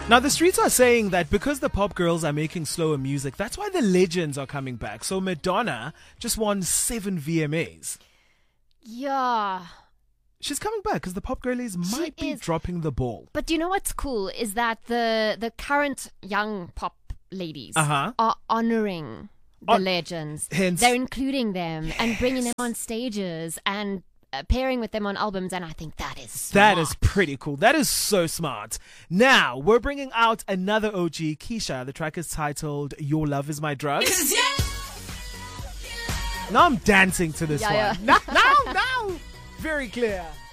Now, the streets are saying that because the pop girls are making slower music, that's why the legends are coming back. So Madonna just won 7 VMAs. Yeah. She's coming back because the pop girlies might be dropping the ball. But do you know what's cool is that the current young pop ladies are honoring the legends. Hence, they're including them and bringing them on stages and pairing with them on albums, and I think that is smart. That is pretty cool. That is so smart. Now, we're bringing out another OG, Keisha. The track is titled Your Love Is My Drug. Now I'm dancing to this one. Yeah. Now. Very clear.